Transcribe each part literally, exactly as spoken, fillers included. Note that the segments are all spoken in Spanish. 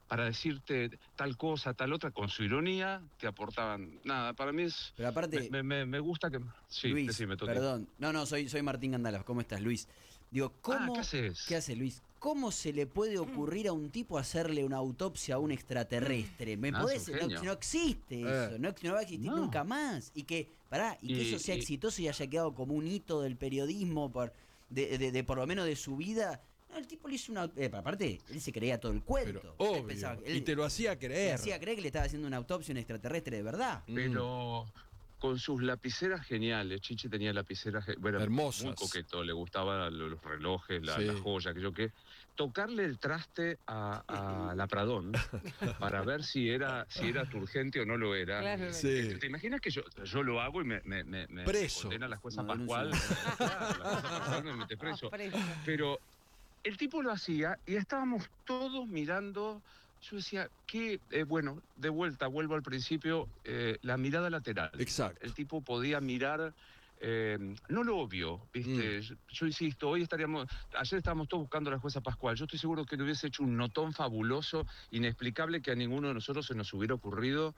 para decirte tal cosa, tal otra, con su ironía, te aportaban nada. Para mí es... Pero aparte... Me, me, me gusta que... Sí, Luis, decime, Toti. perdón. No, no, soy, soy Martín Gandalf. ¿Cómo estás, Luis? Digo, ¿cómo... Ah, ¿qué haces? ¿Qué hace, Luis? ¿Cómo se le puede ocurrir a un tipo hacerle una autopsia a un extraterrestre? ¿Me Ah, podés? es un No, genio. no existe eso. Eh. No, no va a existir No. nunca más. Y que, pará, y, que Y- eso sea y- exitoso y haya quedado como un hito del periodismo por, de, de, de por lo menos de su vida. No, el tipo le hizo una... Eh, aparte, él se creía todo el cuento. Pero, Él obvio. pensaba que- Y él te lo hacía le creer. hacía creer que le estaba haciendo una autopsia a un extraterrestre de verdad. Pero con sus lapiceras geniales, Chiche tenía lapiceras, ge- bueno, Hermosas. muy coqueto, le gustaban los, los relojes, la, Sí. la joya, que yo qué. Tocarle el traste a, a la Pradón para ver si era, si era turgente o no lo era. Claro. Sí. ¿Te imaginas que yo, yo lo hago y me, me, me, me Preso. condena la jueza No, Pascual? denuncio. Claro, la jueza Pascual me mete preso. Preso. Pero el tipo lo hacía y estábamos todos mirando. Yo decía, que, eh, bueno, de vuelta, vuelvo al principio, eh, la mirada lateral. Exacto. El tipo podía mirar, eh, no lo obvio, ¿viste? Mm. Yo, yo insisto, hoy estaríamos, ayer estábamos todos buscando a la jueza Pascual. Yo estoy seguro que le hubiese hecho un notón fabuloso, inexplicable, que a ninguno de nosotros se nos hubiera ocurrido.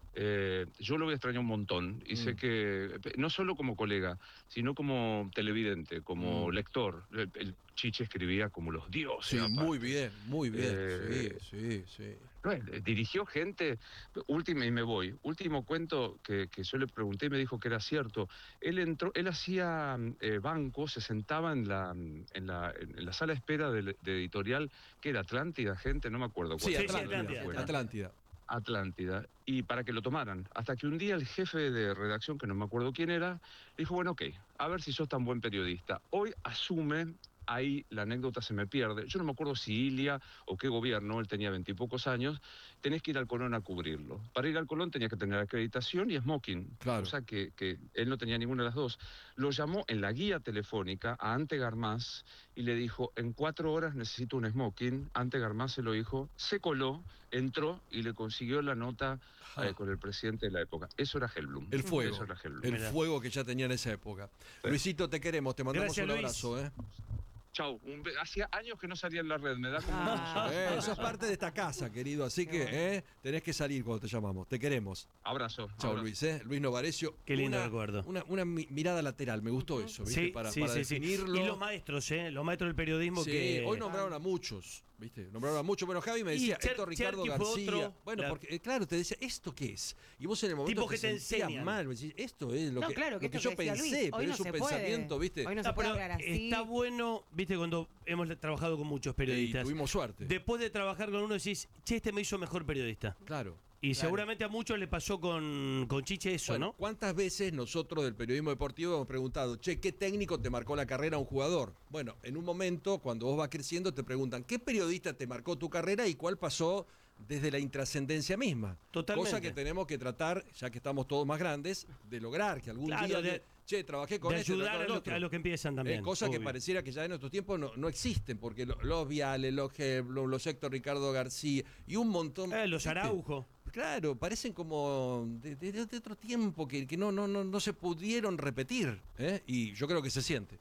Eh, yo lo voy a extrañar un montón y Mm. sé que, no solo como colega, sino como televidente, como Mm. lector. El, el Chiche escribía como los dioses. Sí, aparte. muy bien, muy bien. Eh, sí, sí, sí. No, eh, dirigió gente, última y me voy, último cuento que, que yo le pregunté y me dijo que era cierto. Él entró, él hacía eh, banco, se sentaba en la, en la, en la sala de espera de, de editorial, que era Atlántida, gente, no me acuerdo Sí, cuál. sí, Atlántida. Atlántida. fuera. Atlántida. Atlántida, y para que lo tomaran. Hasta que un día el jefe de redacción, que no me acuerdo quién era, dijo, bueno, ok, a ver si sos tan buen periodista. Hoy asume, ahí la anécdota se me pierde, yo no me acuerdo si Ilia o qué gobierno, él tenía veintipocos años, tenés que ir al Colón a cubrirlo. Para ir al Colón tenías que tener acreditación y smoking, Claro. o sea que, que él no tenía ninguna de las dos. Lo llamó en la guía telefónica a Ante Garmaz y le dijo, en cuatro horas necesito un smoking. Ante Garmaz se lo dijo, se coló, entró y le consiguió la nota Ah. eh, con el presidente de la época. Eso era Hellblum. El fuego. Eso era Hellblum. El Mirá. fuego que ya tenía en esa época. Luisito, te queremos, te mandamos Gracias, un Luis. abrazo, ¿eh? Chau, un be- hacía años que no salía en la red, me da como Ah. una emoción. Eh, eso es parte de esta casa, querido, así que eh, tenés que salir cuando te llamamos. Te queremos. Abrazo. Chao, abrazo. Luis, ¿eh? Luis Novarecio. Qué lindo Una- recuerdo. Una, una mi- mirada lateral, me gustó eso, ¿viste? Sí, para sí, para sí, sí. definirlo. Y los maestros, ¿eh? Los maestros del periodismo Sí, que... hoy nombraron a muchos, ¿viste? Nombraron a muchos. Bueno, Javi me Y decía, Cher- esto Ricardo Cherky fue García. otro. Bueno, La- porque, eh, claro, te decía, ¿esto qué es? Y vos en el momento Tipo que te sentías enseñan. mal, me decís, esto es lo No, que, claro, que lo que esto yo que decía pensé, Luis, hoy pero no es un se puede. pensamiento, ¿viste? Hoy no se No, puede pero hablar así. está bueno, viste, cuando hemos trabajado con muchos Y periodistas. tuvimos suerte. Después de trabajar con uno decís, che, este me hizo mejor periodista. Claro. Y claro. seguramente a muchos le pasó con, con Chiche eso, Bueno, ¿no? ¿cuántas veces nosotros del periodismo deportivo hemos preguntado, che, ¿qué técnico te marcó la carrera a un jugador? Bueno, en un momento, cuando vos vas creciendo, te preguntan, ¿qué periodista te marcó tu carrera y cuál pasó desde la intrascendencia misma? Totalmente. Cosa que tenemos que tratar, ya que estamos todos más grandes, de lograr que algún Claro, día, de- de- che, trabajé con de este, ayudar trabajé a con el los, otro. a los que empiezan también. Eh, cosa que obvio. pareciera que ya en nuestros tiempos no, no existen, porque lo- los Viales, los Heblo, los Héctor Ricardo García y un montón... Eh, los ¿viste? Araujo. Claro, parecen como de, de- de otro tiempo que, que no, no, no, no se pudieron repetir, ¿eh? Y yo creo que se siente.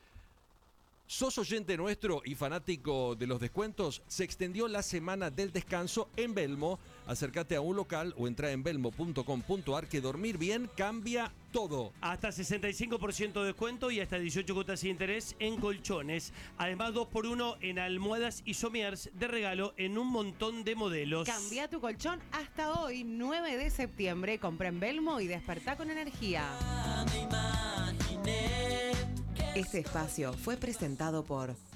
¿Sos oyente nuestro y fanático de los descuentos? Se extendió la semana del descanso en Belmo. Acércate a un local o entra en belmo punto com punto ar que dormir bien cambia todo. Hasta sesenta y cinco por ciento de descuento y hasta dieciocho cuotas sin interés en colchones. Además, dos por uno en almohadas y somiers de regalo en un montón de modelos. Cambia tu colchón hasta hoy, nueve de septiembre. Compra en Belmo y despertá con energía. Este espacio fue presentado por